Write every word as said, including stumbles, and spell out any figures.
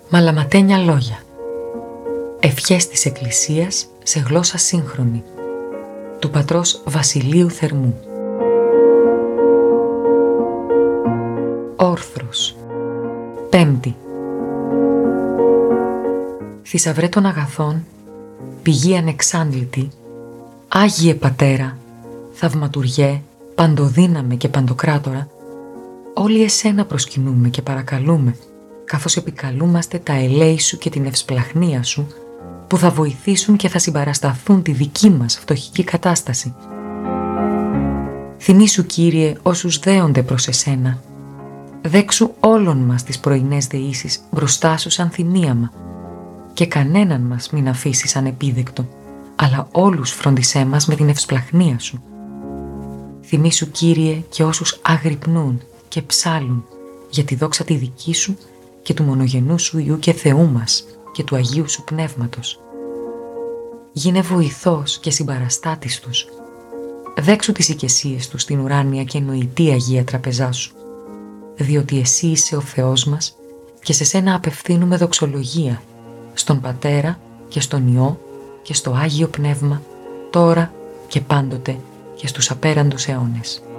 Μαλαματένια λόγια. Ευχές της Εκκλησίας σε γλώσσα σύγχρονη. Του πατρός Βασιλείου Θερμού. Όρθρος. Πέμπτη. Θησαυρέ των αγαθών, πηγή ανεξάντλητη, Άγιε Πατέρα, θαυματουργέ, παντοδύναμε και παντοκράτορα, όλοι εσένα προσκυνούμε και παρακαλούμε, καθώς επικαλούμαστε τα ελέη σου και την ευσπλαχνία σου, που θα βοηθήσουν και θα συμπαρασταθούν τη δική μας φτωχική κατάσταση. Θυμήσου, Κύριε, όσους δέονται προς εσένα. Δέξου όλων μας τις πρωινές δεήσεις μπροστά σου σαν θυμίαμα και κανέναν μας μην αφήσεις ανεπίδεκτο, αλλά όλους φρόντισέ μας με την ευσπλαχνία σου. Θυμήσου, Κύριε, και όσους αγρυπνούν και ψάλουν για τη δόξα τη δική σου και του μονογενού σου Υιού και Θεού μας και του Αγίου σου Πνεύματος. Γίνε βοηθός και συμπαραστάτης τους. Δέξου τις οικεσίες τους στην ουράνια και νοητή Αγία Τραπεζά σου, διότι εσύ είσαι ο Θεός μας και σε σένα απευθύνουμε δοξολογία, στον Πατέρα και στον Υιό και στο Άγιο Πνεύμα, τώρα και πάντοτε και στους απέραντους αιώνες.